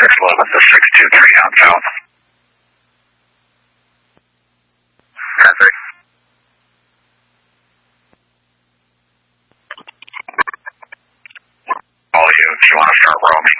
611 to 623 on south. Traffic. All you, do you want to start roaming?